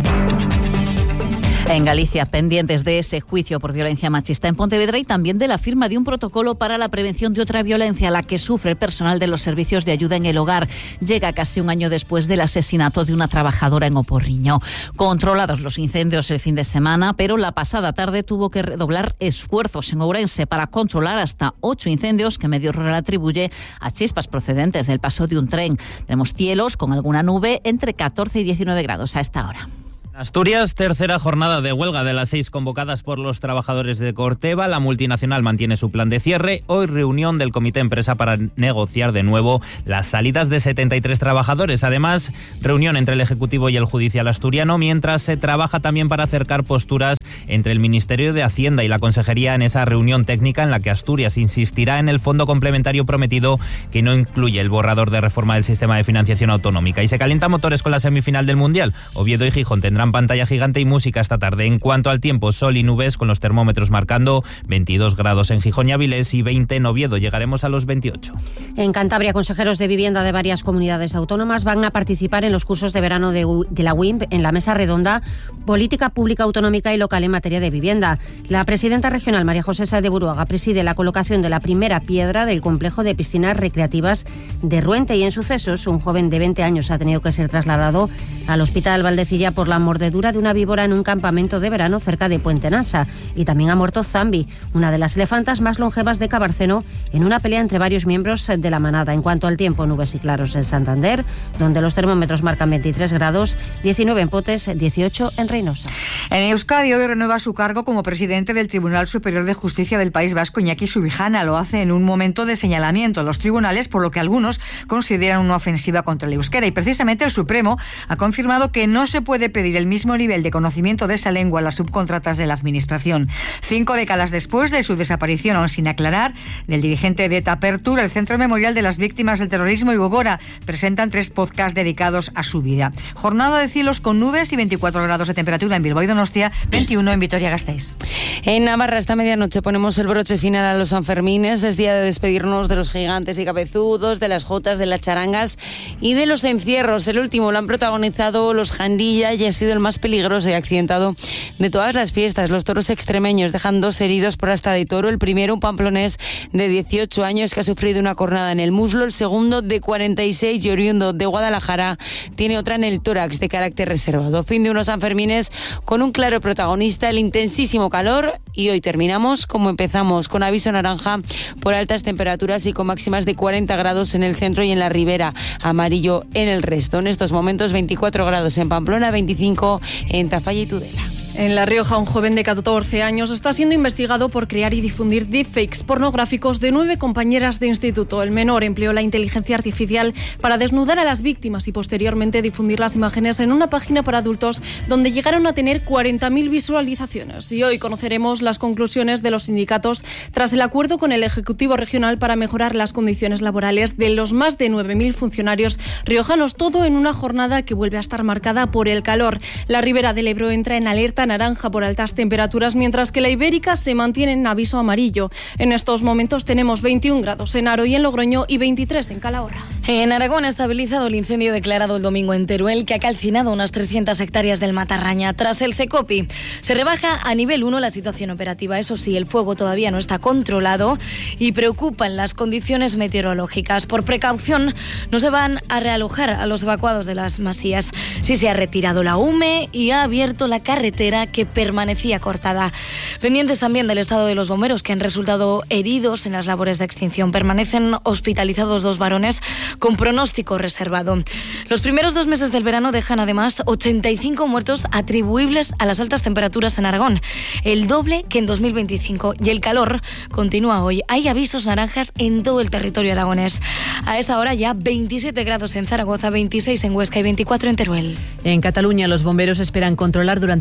En Galicia, pendientes de ese juicio por violencia machista en Pontevedra y también de la firma de un protocolo para la prevención de otra violencia, la que sufre el personal de los servicios de ayuda en el hogar. Llega casi un año después del asesinato de una trabajadora en Oporriño. Controlados los incendios el fin de semana, pero la pasada tarde tuvo que redoblar esfuerzos en Ourense para controlar hasta 8 incendios que Medio Rural atribuye a chispas procedentes del paso de un tren. Tenemos cielos con alguna nube entre 14 y 19 grados a esta hora. Asturias, tercera jornada de huelga de las 6 convocadas por los trabajadores de Corteva. La multinacional mantiene su plan de cierre. Hoy reunión del comité empresa para negociar de nuevo las salidas de 73 trabajadores. Además, reunión entre el Ejecutivo y el Judicial asturiano, mientras se trabaja también para acercar posturas entre el Ministerio de Hacienda y la Consejería en esa reunión técnica en la que Asturias insistirá en el fondo complementario prometido, que no incluye el borrador de reforma del sistema de financiación autonómica. Y se calientan motores con la semifinal del Mundial. Oviedo y Gijón tendrán pantalla gigante y música esta tarde. En cuanto al tiempo, sol y nubes, con los termómetros marcando 22 grados en Gijón y Avilés y 20 en Oviedo. Llegaremos a los 28. En Cantabria, consejeros de vivienda de varias comunidades autónomas van a participar en los cursos de verano de la UIMP en la mesa redonda Política Pública Autonómica y Local en materia de vivienda. La presidenta regional, María José Sáez de Buruaga, preside la colocación de la primera piedra del complejo de piscinas recreativas de Ruente. Y en sucesos, un joven de 20 años ha tenido que ser trasladado al Hospital Valdecilla por la mordedura de una víbora en un campamento de verano cerca de Puente Nasa. Y también ha muerto Zambi, una de las elefantas más longevas de Cabarceno, en una pelea entre varios miembros de la manada. En cuanto al tiempo, nubes y claros en Santander, donde los termómetros marcan 23 grados, 19 en Potes, 18 en Reynosa. En Euskadi hoy renueva su cargo como presidente del Tribunal Superior de Justicia del País Vasco, Iñaki Subijana. Lo hace en un momento de señalamiento a los tribunales, por lo que algunos consideran una ofensiva contra el euskera. Y precisamente el Supremo ha confirmado que no se puede pedir el mismo nivel de conocimiento de esa lengua a las subcontratas de la Administración. 5 décadas después de su desaparición, aún sin aclarar, del dirigente de Tapertur, el Centro Memorial de las Víctimas del Terrorismo y Gogora presentan 3 podcasts dedicados a su vida. Jornada de cielos con nubes y 24 grados de temperatura en Bilbao y Donostia, 21 en Vitoria-Gasteiz. En Navarra, esta medianoche ponemos el broche final a los Sanfermines. Es día de despedirnos de los gigantes y cabezudos, de las jotas, de las charangas y de los encierros. El último lo han protagonizado los Jandilla y ha sido el más peligroso y accidentado de todas las fiestas. Los toros extremeños dejan 2 heridos por asta de toro. El primero, un pamplonés de 18 años que ha sufrido una cornada en el muslo. El segundo, de 46 y oriundo de Guadalajara, tiene otra en el tórax de carácter reservado. Fin de unos Sanfermines con un claro protagonista, el intensísimo calor. Y hoy terminamos como empezamos, con aviso naranja por altas temperaturas y con máximas de 40 grados en el centro y en la ribera, amarillo en el resto. En estos momentos 24 grados en Pamplona, 25 en Tafalla y Tudela. En La Rioja, un joven de 14 años está siendo investigado por crear y difundir deepfakes pornográficos de 9 compañeras de instituto. El menor empleó la inteligencia artificial para desnudar a las víctimas y posteriormente difundir las imágenes en una página para adultos donde llegaron a tener 40.000 visualizaciones. Y hoy conoceremos las conclusiones de los sindicatos tras el acuerdo con el Ejecutivo Regional para mejorar las condiciones laborales de los más de 9.000 funcionarios riojanos. Todo en una jornada que vuelve a estar marcada por el calor. La Ribera del Ebro entra en alerta naranja por altas temperaturas, mientras que la Ibérica se mantiene en aviso amarillo. En estos momentos tenemos 21 grados en Aro y en Logroño y 23 en Calahorra. En Aragón ha estabilizado el incendio declarado el domingo en Teruel, que ha calcinado unas 300 hectáreas del Matarraña. Tras el CECOPI, se rebaja a nivel 1 la situación operativa. Eso sí, el fuego todavía no está controlado y preocupan las condiciones meteorológicas. Por precaución, no se van a realojar a los evacuados de las masías. Sí se ha retirado la UME y ha abierto la carretera que permanecía cortada. Pendientes también del estado de los bomberos, que han resultado heridos en las labores de extinción. Permanecen hospitalizados 2 varones con pronóstico reservado. Los primeros 2 meses del verano dejan además 85 muertos atribuibles a las altas temperaturas en Aragón, el doble que en 2025. Y el calor continúa hoy. Hay avisos naranjas en todo el territorio aragonés. A esta hora ya 27 grados en Zaragoza, 26 en Huesca y 24 en Teruel. En Cataluña, los bomberos esperan controlar durante el día de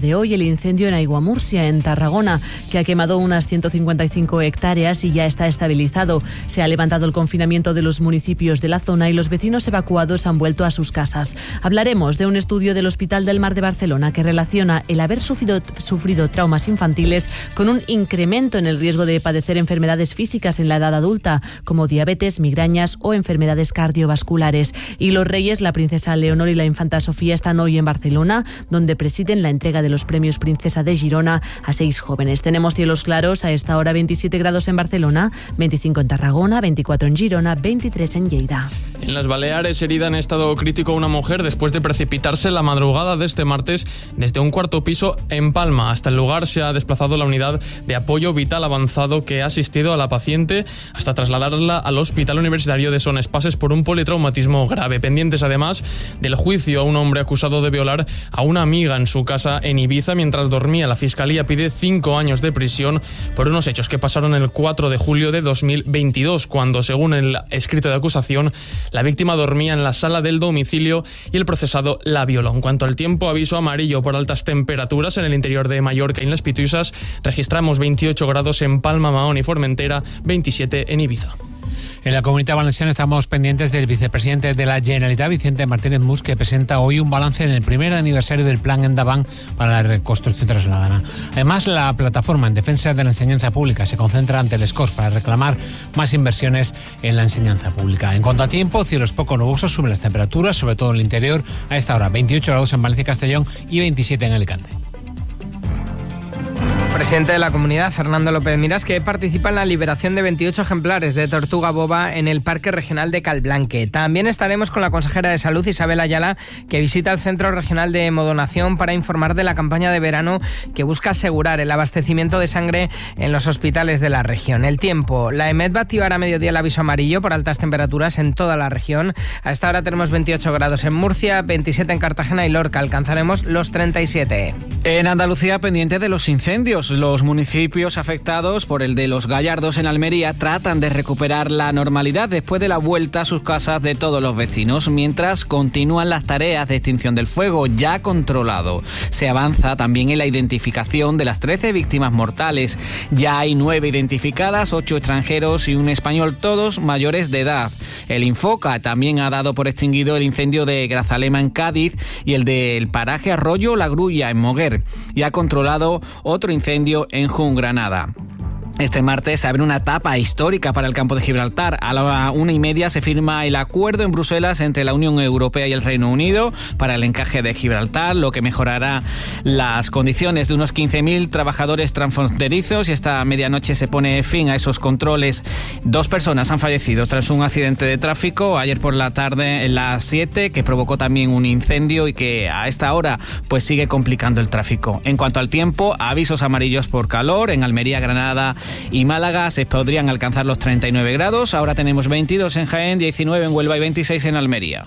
de hoy el incendio en Aiguamurcia, en Tarragona, que ha quemado unas 155 hectáreas y ya está estabilizado. Se ha levantado el confinamiento de los municipios de la zona y los vecinos evacuados han vuelto a sus casas. Hablaremos de un estudio del Hospital del Mar de Barcelona que relaciona el haber sufrido traumas infantiles con un incremento en el riesgo de padecer enfermedades físicas en la edad adulta, como diabetes, migrañas o enfermedades cardiovasculares. Y los reyes, la princesa Leonor y la infanta Sofía, están hoy en Barcelona, donde presiden la entrega de los premios Princesa de Girona a 6 jóvenes. Tenemos cielos claros, a esta hora 27 grados en Barcelona, 25 en Tarragona, 24 en Girona, 23 en Lleida. En las Baleares, herida en estado crítico una mujer después de precipitarse la madrugada de este martes desde un cuarto piso en Palma. Hasta el lugar se ha desplazado la unidad de apoyo vital avanzado que ha asistido a la paciente hasta trasladarla al Hospital Universitario de Son Espases por un politraumatismo grave. Pendientes además del juicio a un hombre acusado de violar a una amiga en su casa en Ibiza mientras dormía. La Fiscalía pide 5 años de prisión por unos hechos que pasaron el 4 de julio de 2022, cuando, según el escrito de acusación, la víctima dormía en la sala del domicilio y el procesado la violó. En cuanto al tiempo, aviso amarillo por altas temperaturas en el interior de Mallorca y en las Pitiusas. Registramos 28 grados en Palma, Mahón y Formentera, 27 en Ibiza. En la Comunitat Valenciana estamos pendientes del vicepresidente de la Generalitat, Vicente Martínez Mus, que presenta hoy un balance en el primer aniversario del Plan Endavant para la reconstrucción trasladana. Además, la plataforma en defensa de la enseñanza pública se concentra ante el SCOS para reclamar más inversiones en la enseñanza pública. En cuanto a tiempo, cielos poco nubosos, suben las temperaturas, sobre todo en el interior. A esta hora, 28 grados en Valencia y Castellón y 27 en Alicante. Presidente de la comunidad, Fernando López Miras, que participa en la liberación de 28 ejemplares de tortuga boba en el Parque Regional de Calblanque. También estaremos con la consejera de Salud, Isabel Ayala, que visita el Centro Regional de Hemodonación para informar de la campaña de verano que busca asegurar el abastecimiento de sangre en los hospitales de la región. El tiempo. La EMET va a activar a mediodía el aviso amarillo por altas temperaturas en toda la región. A esta hora tenemos 28 grados en Murcia, 27 en Cartagena y Lorca. Alcanzaremos los 37. En Andalucía, pendiente de los incendios. Los municipios afectados por el de Los Gallardos en Almería tratan de recuperar la normalidad después de la vuelta a sus casas de todos los vecinos, mientras continúan las tareas de extinción del fuego ya controlado. Se avanza también en la identificación de las 13 víctimas mortales. Ya hay 9 identificadas, 8 extranjeros y un español, todos mayores de edad. El Infoca también ha dado por extinguido el incendio de Grazalema en Cádiz y el del paraje Arroyo La Grulla en Moguer, y ha controlado otro incendio en Jungranada. Este martes se abre una etapa histórica para el campo de Gibraltar. A la 1:30 se firma el acuerdo en Bruselas entre la Unión Europea y el Reino Unido para el encaje de Gibraltar, lo que mejorará las condiciones de unos 15.000 trabajadores transfronterizos, y esta medianoche se pone fin a esos controles. 2 personas han fallecido tras un accidente de tráfico ayer por la tarde en la 7, que provocó también un incendio y que a esta hora pues sigue complicando el tráfico. En cuanto al tiempo, avisos amarillos por calor. En Almería, Granada y Málaga se podrían alcanzar los 39 grados. Ahora tenemos 22 en Jaén, 19 en Huelva y 26 en Almería.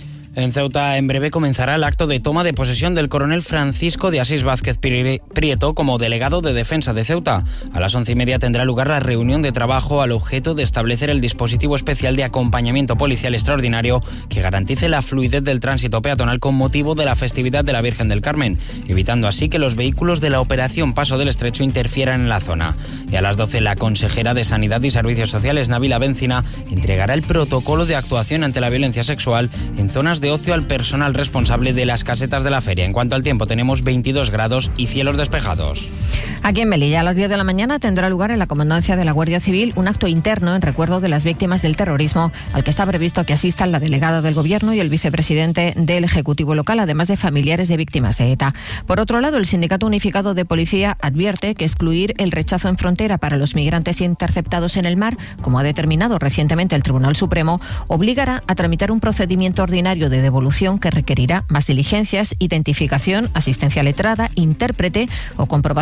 En Ceuta, en breve comenzará el acto de toma de posesión del coronel Francisco de Asís Vázquez Prieto como delegado de defensa de Ceuta. A las 11:30 tendrá lugar la reunión de trabajo al objeto de establecer el dispositivo especial de acompañamiento policial extraordinario que garantice la fluidez del tránsito peatonal con motivo de la festividad de la Virgen del Carmen, evitando así que los vehículos de la operación Paso del Estrecho interfieran en la zona. Y a las 12, la consejera de Sanidad y Servicios Sociales, Nabila Bencina, entregará el protocolo de actuación ante la violencia sexual en zonas de ocio al personal responsable de las casetas de la feria. En cuanto al tiempo, tenemos 22 grados y cielos despejados. Aquí en Melilla, a las 10 de la mañana, tendrá lugar en la Comandancia de la Guardia Civil un acto interno en recuerdo de las víctimas del terrorismo, al que está previsto que asistan la delegada del Gobierno y el vicepresidente del Ejecutivo local, además de familiares de víctimas de ETA. Por otro lado, el Sindicato Unificado de Policía advierte que excluir el rechazo en frontera para los migrantes interceptados en el mar, como ha determinado recientemente el Tribunal Supremo, obligará a tramitar un procedimiento ordinario de devolución que requerirá más diligencias, identificación, asistencia letrada, intérprete o comprobación de posible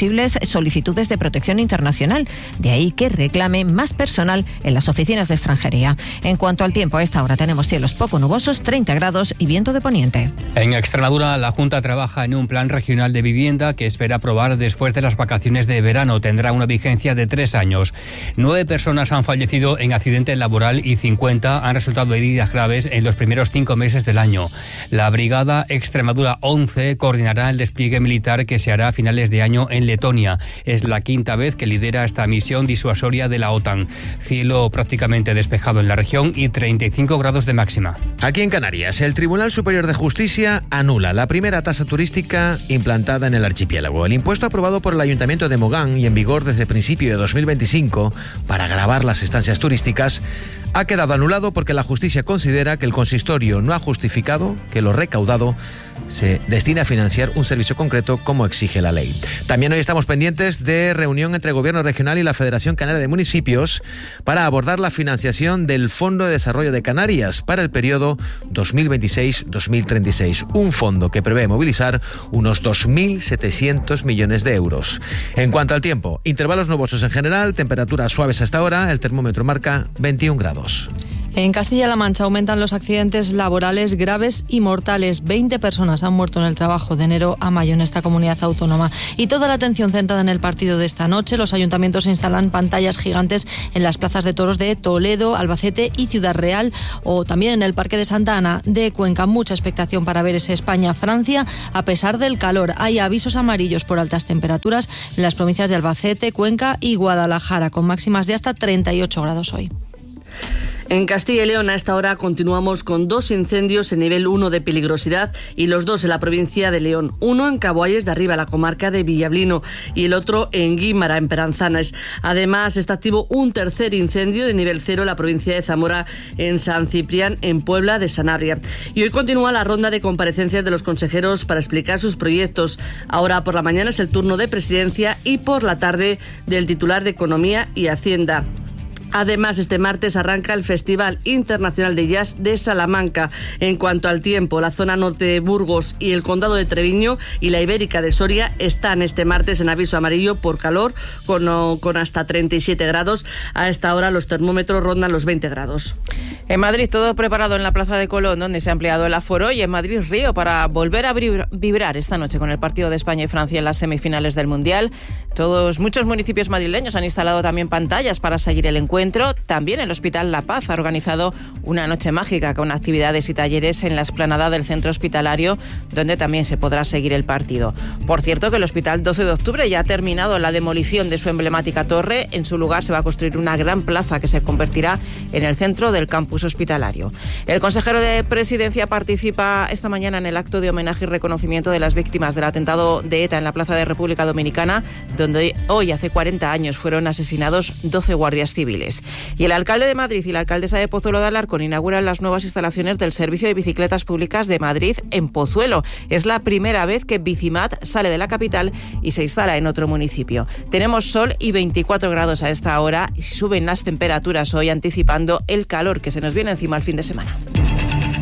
posibles solicitudes de protección internacional. De ahí que reclame más personal en las oficinas de extranjería. En cuanto al tiempo, a esta hora tenemos cielos poco nubosos, 30 grados y viento de poniente. En Extremadura, la Junta trabaja en un plan regional de vivienda que espera aprobar después de las vacaciones de verano. Tendrá una vigencia de 3 años. 9 personas han fallecido en accidente laboral y 50 han resultado heridas graves en los primeros 5 meses del año. La Brigada Extremadura 11 coordinará el despliegue militar que se hará a finales de año en Letonia. Es la 5ª vez que lidera esta misión disuasoria de la OTAN. Cielo prácticamente despejado en la región y 35 grados de máxima. Aquí en Canarias, el Tribunal Superior de Justicia anula la primera tasa turística implantada en el archipiélago. El impuesto aprobado por el Ayuntamiento de Mogán y en vigor desde principio de 2025 para gravar las estancias turísticas ha quedado anulado porque la justicia considera que el consistorio no ha justificado que lo recaudado se destina a financiar un servicio concreto como exige la ley. También hoy estamos pendientes de reunión entre el Gobierno Regional y la Federación Canaria de Municipios para abordar la financiación del Fondo de Desarrollo de Canarias para el periodo 2026-2036, un fondo que prevé movilizar unos 2.700 millones de euros. En cuanto al tiempo, intervalos nubosos en general, temperaturas suaves hasta ahora, el termómetro marca 21 grados. En Castilla-La Mancha aumentan los accidentes laborales graves y mortales. 20 personas han muerto en el trabajo de enero a mayo en esta comunidad autónoma. Y toda la atención centrada en el partido de esta noche. Los ayuntamientos instalan pantallas gigantes en las plazas de toros de Toledo, Albacete y Ciudad Real, o también en el Parque de Santa Ana de Cuenca. Mucha expectación para ver ese España-Francia a pesar del calor. Hay avisos amarillos por altas temperaturas en las provincias de Albacete, Cuenca y Guadalajara, con máximas de hasta 38 grados hoy. En Castilla y León a esta hora continuamos con 2 incendios en nivel 1 de peligrosidad y los 2 en la provincia de León. Uno en Caboalles de Arriba, la comarca de Villablino, y el otro en Guímara, en Peranzanas. Además está activo un tercer incendio de nivel 0 en la provincia de Zamora, en San Ciprián, en Puebla de Sanabria. Y hoy continúa la ronda de comparecencias de los consejeros para explicar sus proyectos. Ahora por la mañana es el turno de Presidencia y por la tarde del titular de Economía y Hacienda. Además, este martes arranca el Festival Internacional de Jazz de Salamanca. En cuanto al tiempo, la zona norte de Burgos y el condado de Treviño y la Ibérica de Soria están este martes en aviso amarillo por calor, con hasta 37 grados. A esta hora los termómetros rondan los 20 grados. En Madrid, todo preparado en la Plaza de Colón, donde se ha ampliado el aforo, y en Madrid Río para volver a vibrar esta noche con el partido de España y Francia en las semifinales del Mundial. Muchos municipios madrileños han instalado también pantallas para seguir el encuentro. También el Hospital La Paz ha organizado una noche mágica con actividades y talleres en la explanada del centro hospitalario, donde también se podrá seguir el partido. Por cierto, que el Hospital 12 de Octubre ya ha terminado la demolición de su emblemática torre. En su lugar se va a construir una gran plaza que se convertirá en el centro del campus hospitalario. El consejero de Presidencia participa esta mañana en el acto de homenaje y reconocimiento de las víctimas del atentado de ETA en la Plaza de República Dominicana, donde hoy, hace 40 años, fueron asesinados 12 guardias civiles. Y el alcalde de Madrid y la alcaldesa de Pozuelo de Alarcón inauguran las nuevas instalaciones del Servicio de Bicicletas Públicas de Madrid en Pozuelo. Es la primera vez que Bicimat sale de la capital y se instala en otro municipio. Tenemos sol y 24 grados a esta hora y suben las temperaturas hoy, anticipando el calor que se nos viene encima el fin de semana.